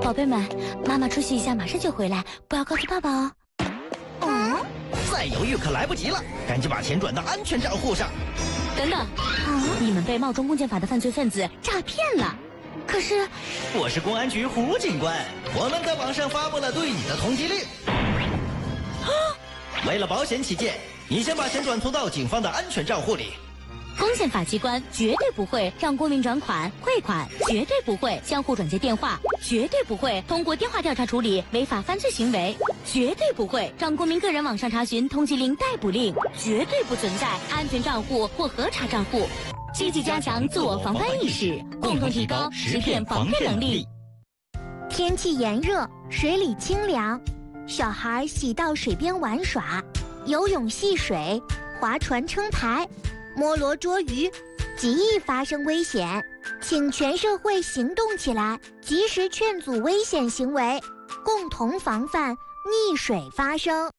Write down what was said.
宝贝们，妈妈出去一下，马上就回来，不要告诉爸爸哦。 再犹豫可来不及了，赶紧把钱转到安全账户上。 等等，你们被冒充公检法的犯罪分子诈骗了。可是， 我是公安局胡警官，我们在网上发布了对你的通缉令。为了保险起见，你先把钱转存到警方的安全账户里。 公检法机关绝对不会让公民转款、汇款，绝对不会相互转接电话，绝对不会通过电话调查处理违法犯罪行为，绝对不会让公民个人网上查询通缉令、逮捕令，绝对不存在安全账户或核查账户。积极加强自我防范意识，共同提高识骗防骗能力。 天气炎热，水里清凉，小孩喜到水边玩耍，游泳戏水，划船撑台，摸罗捉鱼，极易发生危险，请全社会行动起来，及时劝阻危险行为，共同防范溺水发生。